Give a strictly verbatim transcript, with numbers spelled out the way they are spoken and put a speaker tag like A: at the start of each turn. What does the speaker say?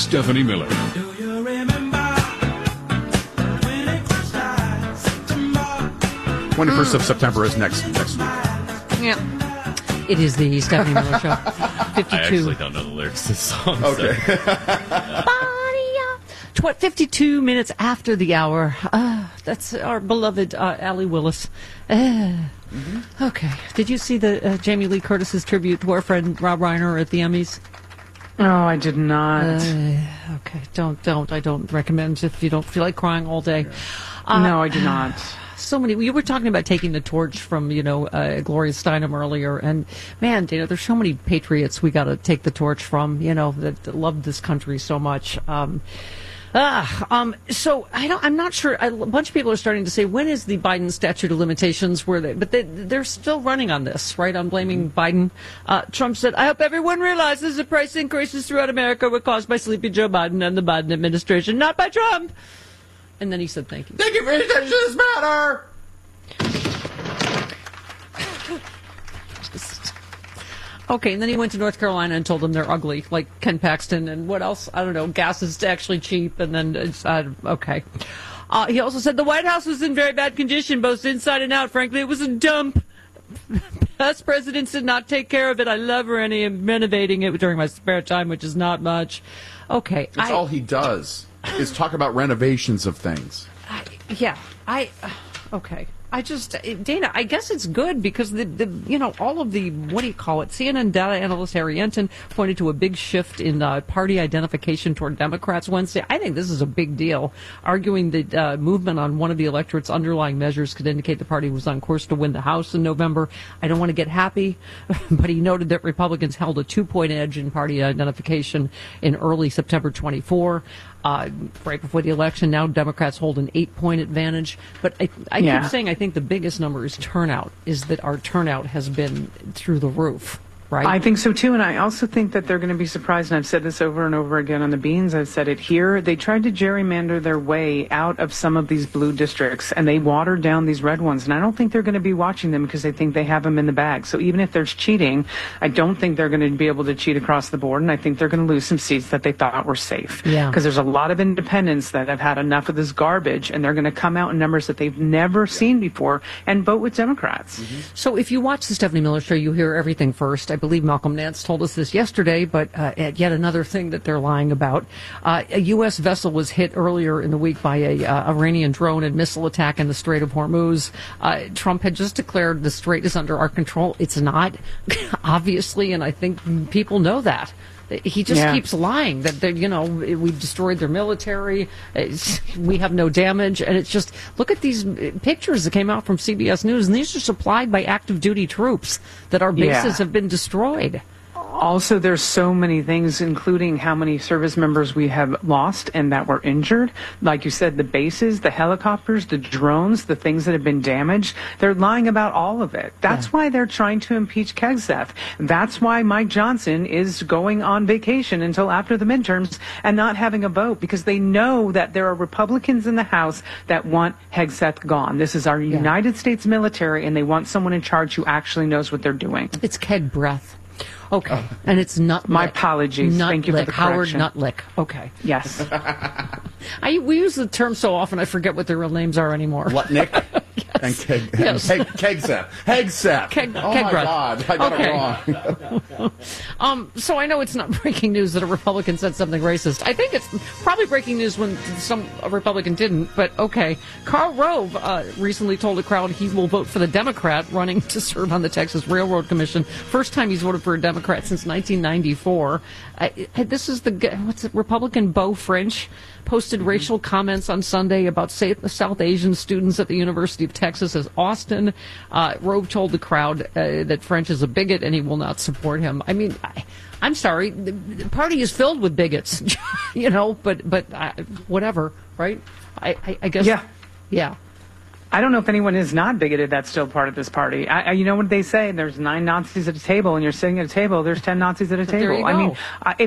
A: Stephanie Miller.
B: twenty-first of September is next next week.
C: Yeah. It is the Stephanie Miller Show. fifty-two.
D: I actually don't know the lyrics to this song.
B: Okay.
C: So. fifty-two minutes after the hour. Uh, that's our beloved uh, Allie Willis. Uh, mm-hmm. Okay. Did you see the uh, Jamie Lee Curtis's tribute to our friend Rob Reiner at the Emmys?
E: Oh, I did not.
C: Uh, okay. Don't, don't. I don't recommend if you don't feel like crying all day.
E: Uh, no, I do not.
C: So many. You were talking about taking the torch from, you know, uh, Gloria Steinem earlier, and man, Dana, there's so many patriots we got to take the torch from. You know, that, that love this country so much. Um, ah, um, so I don't. I'm not sure. I, a bunch of people are starting to say, when is the Biden statute of limitations? Where they, but they, they're still running on this, right? On blaming Biden. Uh, Trump said, "I hope everyone realizes the price increases throughout America were caused by Sleepy Joe Biden and the Biden administration, not by Trump." And then he said, thank you.
B: Thank you for your attention to this matter.
C: Just... Okay, and then he went to North Carolina and told them they're ugly, like Ken Paxton, and what else? I don't know. Gas is actually cheap, and then, it's, uh, okay. Uh, he also said the White House was in very bad condition, both inside and out. Frankly, it was a dump. Past presidents did not take care of it. I love renovating it during my spare time, which is not much. Okay.
B: That's I, all he does. Is talk about renovations of things.
C: I, yeah, I, uh, okay. I just, Dana, I guess it's good because, the, the you know, all of the, what do you call it, C N N data analyst Harry Enton pointed to a big shift in uh, party identification toward Democrats Wednesday. I think this is a big deal, arguing that uh, movement on one of the electorate's underlying measures could indicate the party was on course to win the House in November. I don't want to get happy, but he noted that Republicans held a two-point edge in party identification in early September twenty-four. Uh, right before the election. Now Democrats hold an eight-point advantage. But I, I yeah. keep saying I think the biggest number is turnout, is that our turnout has been through the roof. Right?
E: I think so, too, and I also think that they're going to be surprised, and I've said this over and over again on the Beans, I've said it here, they tried to gerrymander their way out of some of these blue districts, and they watered down these red ones, and I don't think they're going to be watching them because they think they have them in the bag. So even if there's cheating, I don't think they're going to be able to cheat across the board, and I think they're going to lose some seats that they thought were safe.
C: Yeah.
E: Because there's a lot of independents that have had enough of this garbage, and they're going to come out in numbers that they've never seen before and vote with Democrats.
C: Mm-hmm. So if you watch the Stephanie Miller Show, you hear everything first. I believe Malcolm Nance told us this yesterday, but uh, yet another thing that they're lying about. Uh, a U S vessel was hit earlier in the week by a uh, Iranian drone and missile attack in the Strait of Hormuz. Uh, Trump had just declared the strait is under our control. It's not, obviously, and I think people know that. He just yeah. keeps lying that, you know, we destroyed their military, we have no damage, and it's just, look at these pictures that came out from C B S News, and these are supplied by active duty troops that our bases yeah. have been destroyed.
E: Also, there's so many things, including how many service members we have lost and that were injured. Like you said, the bases, the helicopters, the drones, the things that have been damaged. They're lying about all of it. That's yeah. why they're trying to impeach Kegseff. That's why Mike Johnson is going on vacation until after the midterms and not having a vote, because they know that there are Republicans in the House that want Hegseth gone. This is our yeah. United States military, and they want someone in charge who actually knows what they're doing.
C: It's keg breath. Okay, oh. and it's not
E: my apologies.
C: Nutlick.
E: Thank you for the correction.
C: Howard Nutlick. Okay.
E: Yes.
C: I we use the term so often I forget what their real names are anymore.
B: Lutnick
C: yes.
B: and Keg.
C: Yes.
B: Keg, Kegseth. Hegseth.
C: Keg,
B: oh
C: keg
B: my
C: breath.
B: God, I got
C: okay.
B: it wrong.
C: um. So I know it's not breaking news that a Republican said something racist. I think it's probably breaking news when some a Republican didn't. But okay, Karl Rove uh, recently told a crowd he will vote for the Democrat running to serve on the Texas Railroad Commission. First time he's voted for a Democrat since nineteen ninety-four. Uh, this is the what's it? Republican Beau French posted mm-hmm. racial comments on Sunday about South Asian students at the University of Texas as Austin. Uh, Rove told the crowd uh, that French is a bigot and he will not support him. I mean, I, I'm sorry, the, the party is filled with bigots, you know, but but uh, whatever, right? I, I, I guess.
E: Yeah.
C: Yeah.
E: I don't know if anyone is not bigoted that's still part of this party. I, I, you know what they say? There's nine Nazis at a table, and you're sitting at a table. There's ten Nazis at a table.
C: There you go.
E: I mean, I,